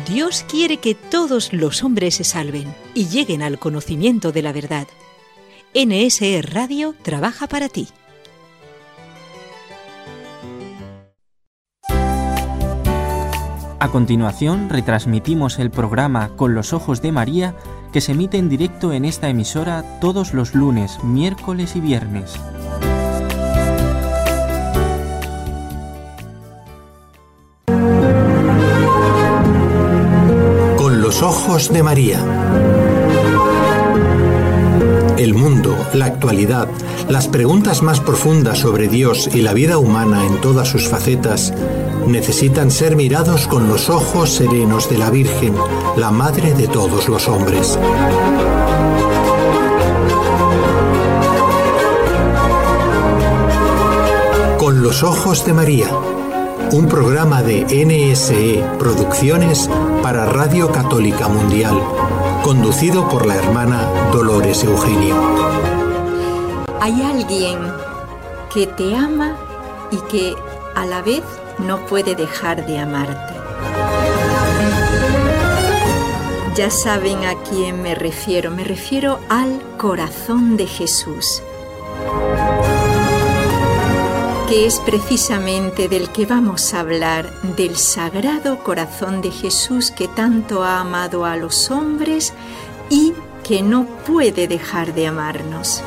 Dios quiere que todos los hombres se salven y lleguen al conocimiento de la verdad. NSE Radio trabaja para ti. A continuación, retransmitimos el programa Con los Ojos de María, que se emite en directo en esta emisora todos los lunes, miércoles y viernes. Con los Ojos de María. El mundo, la actualidad, las preguntas más profundas sobre Dios y la vida humana en todas sus facetas necesitan ser mirados con los ojos serenos de la Virgen, la Madre de todos los hombres. Con los Ojos de María, un programa de NSE Producciones para Radio Católica Mundial, conducido por la hermana Dolores Eugenio. Hay alguien que te ama y que a la vez no puede dejar de amarte. Ya saben a quién me refiero al corazón de Jesús, que es precisamente del que vamos a hablar, del Sagrado Corazón de Jesús que tanto ha amado a los hombres y que no puede dejar de amarnos.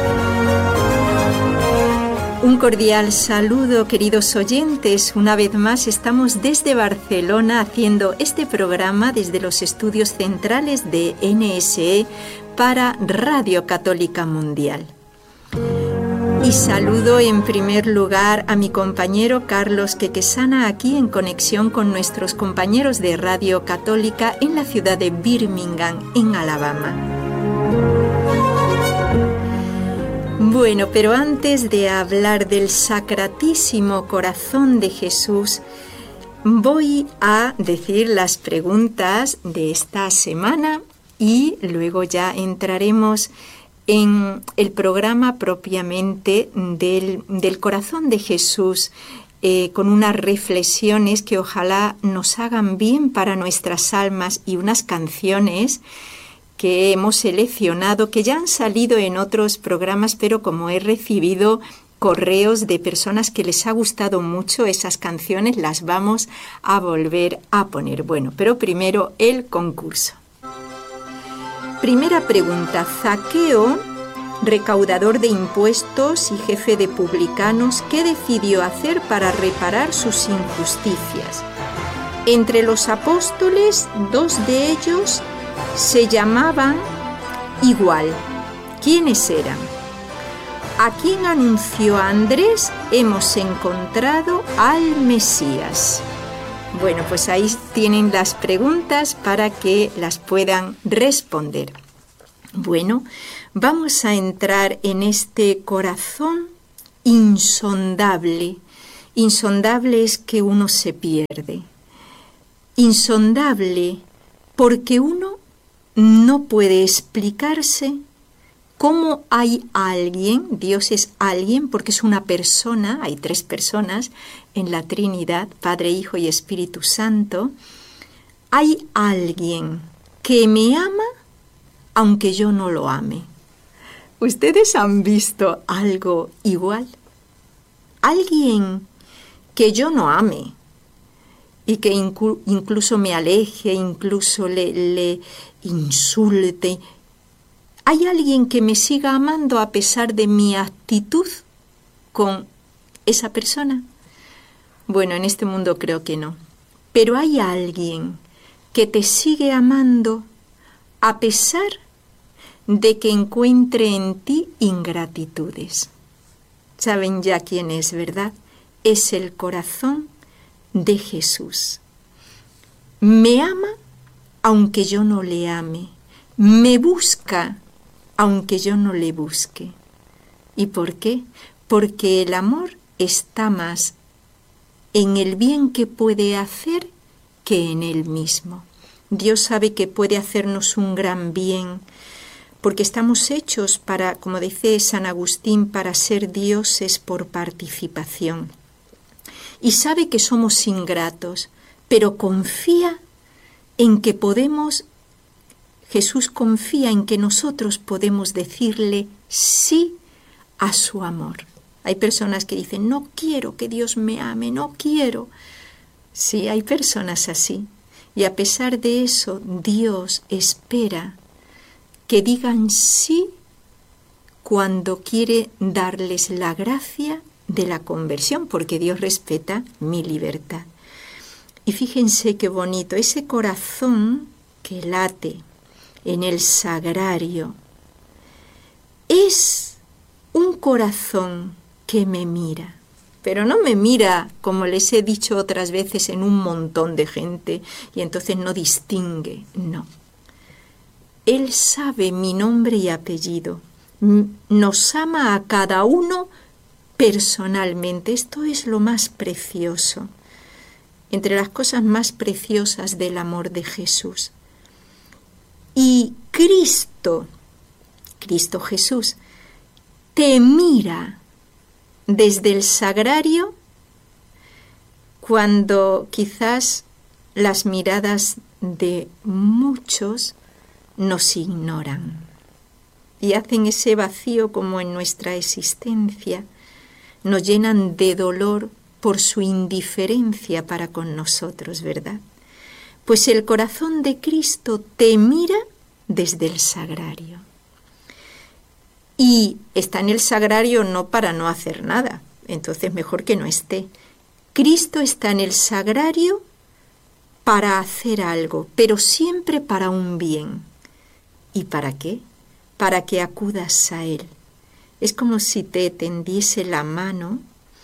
Un cordial saludo, queridos oyentes. Una vez más estamos desde Barcelona haciendo este programa desde los estudios centrales de NSE para Radio Católica Mundial. Y saludo en primer lugar a mi compañero Carlos Quequesana aquí en conexión con nuestros compañeros de Radio Católica en la ciudad de Birmingham, en Alabama. Bueno, pero antes de hablar del Sacratísimo Corazón de Jesús, voy a decir las preguntas de esta semana y luego ya entraremos en el programa propiamente del Corazón de Jesús, con unas reflexiones que ojalá nos hagan bien para nuestras almas y unas canciones que hemos seleccionado, que ya han salido en otros programas, pero como he recibido correos de personas que les ha gustado mucho esas canciones, las vamos a volver a poner. Bueno, pero primero el concurso. Primera pregunta. Zaqueo, recaudador de impuestos y jefe de publicanos, ¿qué decidió hacer para reparar sus injusticias? Entre los apóstoles, 2 de ellos se llamaban igual. ¿Quiénes eran? ¿A quién anunció Andrés? Hemos encontrado al Mesías. Bueno, pues ahí tienen las preguntas para que las puedan responder. Bueno, vamos a entrar en este corazón insondable. Insondable es que uno se pierde. Insondable porque uno no puede explicarse cómo hay alguien, Dios es alguien porque es una persona, hay 3 personas en la Trinidad, Padre, Hijo y Espíritu Santo. Hay alguien que me ama aunque yo no lo ame. ¿Ustedes han visto algo igual? Alguien que yo no ame y que incluso me aleje, incluso le insulte. ¿Hay alguien que me siga amando a pesar de mi actitud con esa persona? Bueno, en este mundo creo que no. Pero hay alguien que te sigue amando a pesar de que encuentre en ti ingratitudes. Saben ya quién es, ¿verdad? Es el corazón de Jesús. Me ama aunque yo no le ame. Me busca aunque yo no le busque. ¿Y por qué? Porque el amor está más en el bien que puede hacer que en él mismo. Dios sabe que puede hacernos un gran bien, porque estamos hechos para, como dice San Agustín, para ser dioses por participación. Y sabe que somos ingratos, pero confía en que Jesús confía en que nosotros podemos decirle sí a su amor. Hay personas que dicen, no quiero que Dios me ame, no quiero. Sí, hay personas así. Y a pesar de eso, Dios espera que digan sí cuando quiere darles la gracia de la conversión, porque Dios respeta mi libertad. Y fíjense qué bonito, ese corazón que late en el sagrario es un corazón que me mira, pero no me mira, como les he dicho otras veces, en un montón de gente y entonces no distingue, no. Él sabe mi nombre y apellido, nos ama a cada uno personalmente. Esto es lo más precioso, entre las cosas más preciosas del amor de Jesús. Y Cristo Jesús, te mira desde el sagrario cuando quizás las miradas de muchos nos ignoran y hacen ese vacío como en nuestra existencia, nos llenan de dolor por su indiferencia para con nosotros, ¿verdad? Pues el corazón de Cristo te mira desde el sagrario. Y está en el sagrario no para no hacer nada, entonces mejor que no esté. Cristo está en el sagrario para hacer algo, pero siempre para un bien. ¿Y para qué? Para que acudas a Él. Es como si te tendiese la mano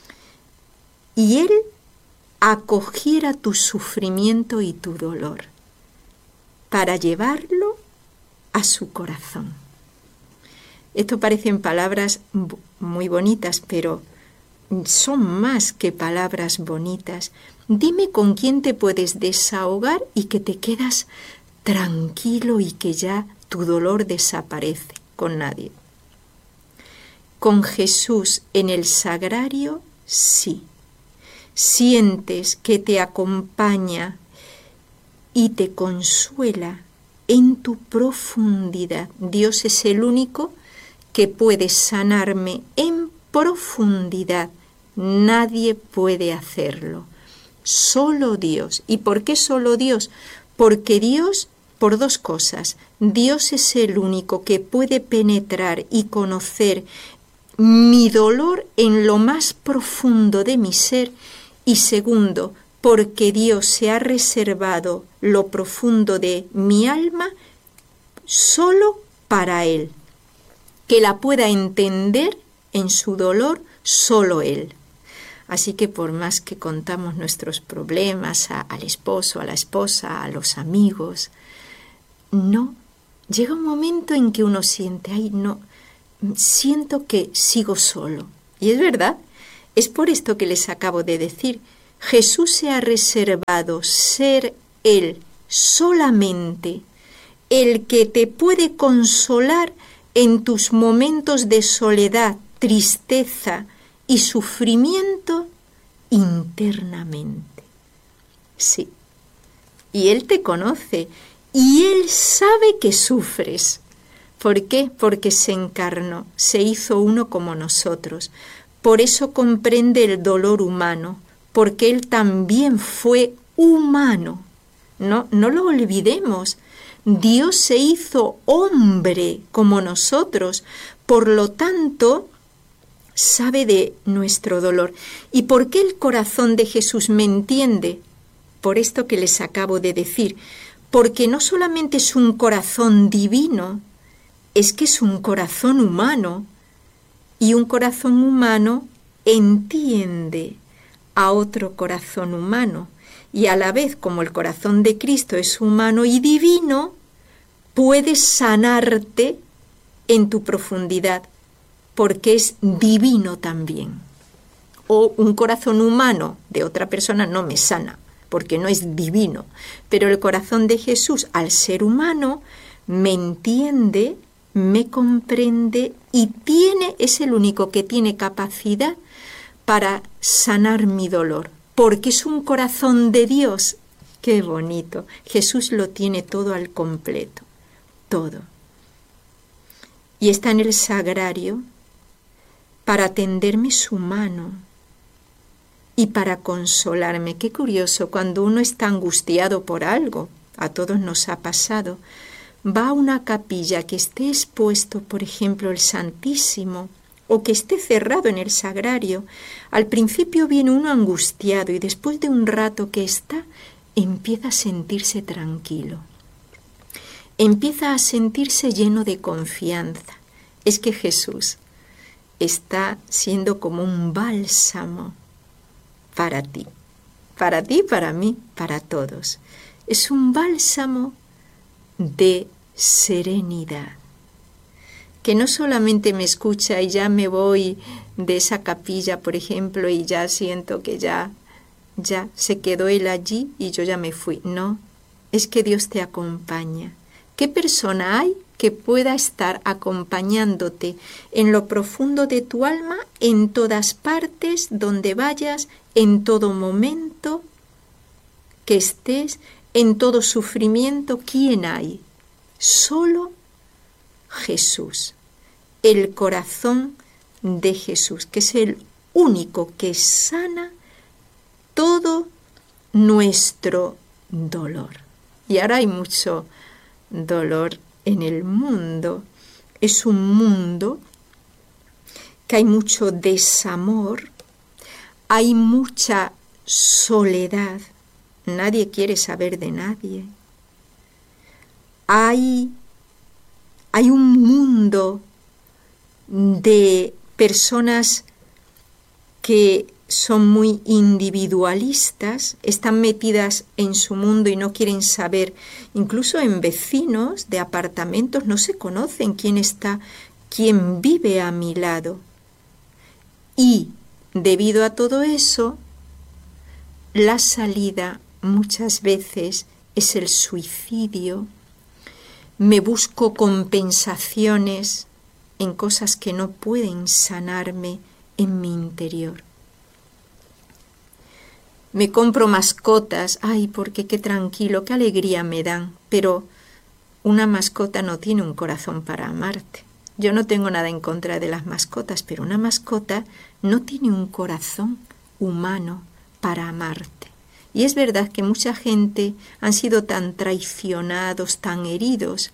y Él acogiera tu sufrimiento y tu dolor para llevarlo a su corazón. Esto parecen palabras muy bonitas, pero son más que palabras bonitas. Dime con quién te puedes desahogar y que te quedas tranquilo y que ya tu dolor desaparece. Con nadie. Con Jesús en el sagrario, sí. Sientes que te acompaña y te consuela en tu profundidad. Dios es el único que puede sanarme en profundidad. Nadie puede hacerlo. Solo Dios. ¿Y por qué solo Dios? Porque Dios, por dos cosas. Dios es el único que puede penetrar y conocer mi dolor en lo más profundo de mi ser. Y segundo, porque Dios se ha reservado lo profundo de mi alma solo para Él. Que la pueda entender en su dolor solo Él. Así que por más que contamos nuestros problemas al esposo, a la esposa, a los amigos, no, llega un momento en que uno siente, ay, no, siento que sigo solo. Y es verdad, es por esto que les acabo de decir, Jesús se ha reservado ser Él solamente el que te puede consolar en tus momentos de soledad, tristeza y sufrimiento internamente. Sí, y Él te conoce y Él sabe que sufres. ¿Por qué? Porque se encarnó, se hizo uno como nosotros. Por eso comprende el dolor humano, porque Él también fue humano. No lo olvidemos. Dios se hizo hombre como nosotros, por lo tanto, sabe de nuestro dolor. ¿Y por qué el corazón de Jesús me entiende? Por esto que les acabo de decir, porque no solamente es un corazón divino, es que es un corazón humano, y un corazón humano entiende a otro corazón humano. Y a la vez, como el corazón de Cristo es humano y divino, puede sanarte en tu profundidad, porque es divino también. O un corazón humano de otra persona no me sana, porque no es divino. Pero el corazón de Jesús, al ser humano, me entiende, me comprende y es el único que tiene capacidad para sanar mi dolor. Porque es un corazón de Dios Qué bonito. Jesús lo tiene todo al completo, todo. Y está en el sagrario para tenderme su mano y para consolarme. Qué curioso, cuando uno está angustiado por algo, a todos nos ha pasado, va a una capilla que esté expuesto, por ejemplo, el Santísimo, o que esté cerrado en el sagrario. Al principio viene uno angustiado y después de un rato que está, empieza a sentirse tranquilo. Empieza a sentirse lleno de confianza. Es que Jesús está siendo como un bálsamo para ti, para mí, para todos. Es un bálsamo de serenidad, que no solamente me escucha y ya me voy de esa capilla, por ejemplo, y ya siento que ya se quedó él allí y yo ya me fui. No, es que Dios te acompaña. ¿Qué persona hay que pueda estar acompañándote en lo profundo de tu alma, en todas partes, donde vayas, en todo momento que estés, en todo sufrimiento? ¿Quién hay? Solo Jesús, el corazón de Jesús, que es el único que sana todo nuestro dolor. Y ahora hay mucho dolor en el mundo. Es un mundo que hay mucho desamor, hay mucha soledad, nadie quiere saber de nadie. Hay un mundo de personas que son muy individualistas, están metidas en su mundo y no quieren saber. Incluso en vecinos de apartamentos no se conocen quién vive a mi lado. Y debido a todo eso, la salida muchas veces es el suicidio. Me busco compensaciones en cosas que no pueden sanarme en mi interior. Me compro mascotas, ay, porque qué tranquilo, qué alegría me dan, pero una mascota no tiene un corazón para amarte. Yo no tengo nada en contra de las mascotas, pero una mascota no tiene un corazón humano para amarte. Y es verdad que mucha gente han sido tan traicionados, tan heridos,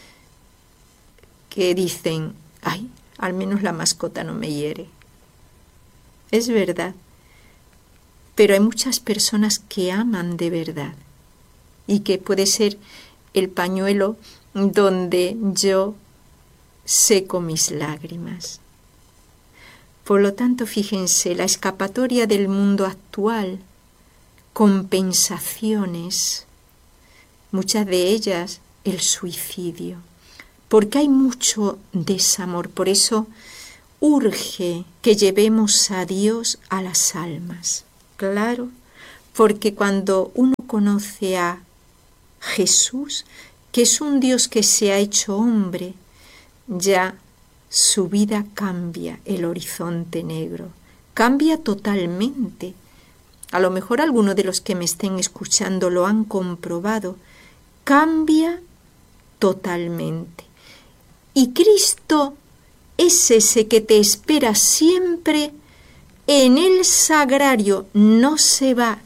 que dicen, ay, al menos la mascota no me hiere. Es verdad. Pero hay muchas personas que aman de verdad y que puede ser el pañuelo donde yo seco mis lágrimas. Por lo tanto, fíjense, la escapatoria del mundo actual, compensaciones, muchas de ellas el suicidio, porque hay mucho desamor. Por eso urge que llevemos a Dios a las almas. Claro, porque cuando uno conoce a Jesús, que es un Dios que se ha hecho hombre, ya su vida cambia, el horizonte negro, cambia totalmente. A lo mejor algunos de los que me estén escuchando lo han comprobado, cambia totalmente. Y Cristo es ese que te espera siempre en el sagrario, no se va,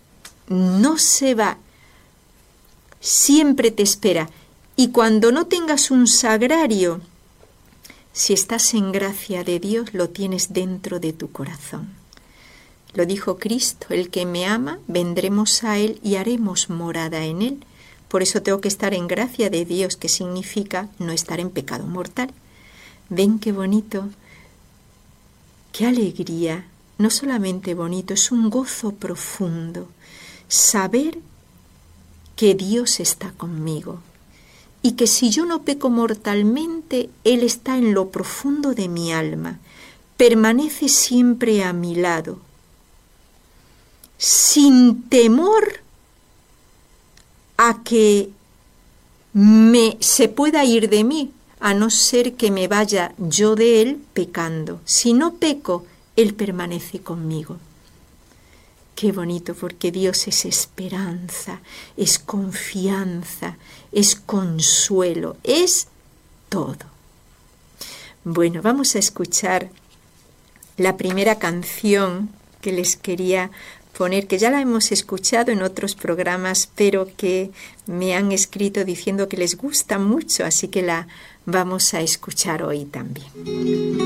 siempre te espera. Y cuando no tengas un sagrario, si estás en gracia de Dios, lo tienes dentro de tu corazón. Lo dijo Cristo, el que me ama, vendremos a Él y haremos morada en Él. Por eso tengo que estar en gracia de Dios, que significa no estar en pecado mortal. ¿Ven qué bonito? ¡Qué alegría! No solamente bonito, es un gozo profundo. Saber que Dios está conmigo y que si yo no peco mortalmente, Él está en lo profundo de mi alma, permanece siempre a mi lado, sin temor a que se pueda ir de mí, a no ser que me vaya yo de Él pecando. Si no peco, Él permanece conmigo. Qué bonito, porque Dios es esperanza, es confianza, es consuelo, es todo. Bueno, vamos a escuchar la primera canción que les quería poner, que ya la hemos escuchado en otros programas, pero que me han escrito diciendo que les gusta mucho, así que la vamos a escuchar hoy también.